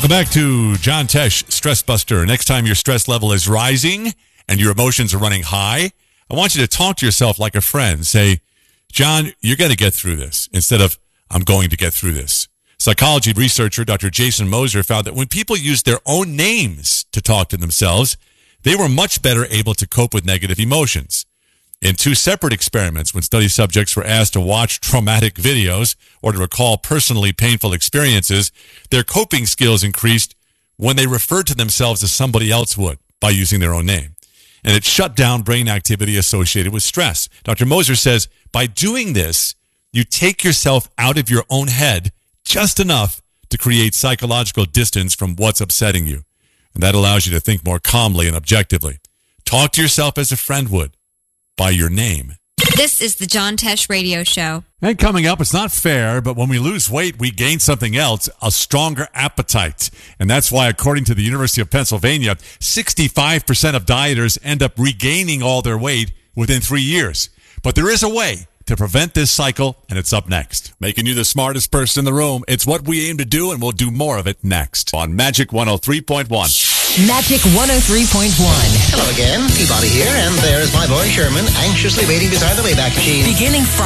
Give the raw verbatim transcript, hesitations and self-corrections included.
Welcome back to John Tesh, Stress Buster. Next time your stress level is rising and your emotions are running high, I want you to talk to yourself like a friend. Say, John, you're going to get through this, instead of, I'm going to get through this. Psychology researcher Doctor Jason Moser found that when people used their own names to talk to themselves, they were much better able to cope with negative emotions. In two separate experiments, when study subjects were asked to watch traumatic videos or to recall personally painful experiences, their coping skills increased when they referred to themselves as somebody else would by using their own name. And it shut down brain activity associated with stress. Doctor Moser says, by doing this, you take yourself out of your own head just enough to create psychological distance from what's upsetting you. And that allows you to think more calmly and objectively. Talk to yourself as a friend would, by your name. This is the John Tesh Radio Show. And coming up, it's not fair, but when we lose weight, we gain something else, a stronger appetite. And that's why, according to the University of Pennsylvania, sixty-five percent of dieters end up regaining all their weight within three years. But there is a way to prevent this cycle, and it's up next. Making you the smartest person in the room. It's what we aim to do, and we'll do more of it next on Magic one oh three point one. Magic one oh three point one. Hello again, Peabody here, and there is my boy Sherman anxiously waiting beside the Wayback Machine. Beginning Friday.